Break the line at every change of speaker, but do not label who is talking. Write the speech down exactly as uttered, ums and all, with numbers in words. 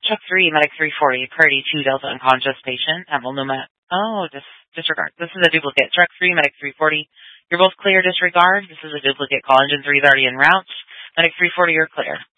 Truck three, Medic three forty, Priority two, Delta unconscious patient at Multnomah. Oh, dis- disregard. This is a duplicate. Truck three, Medic three forty. You're both clear, disregard. This is a duplicate. Call engine three is already en route. Medic three forty, you're clear.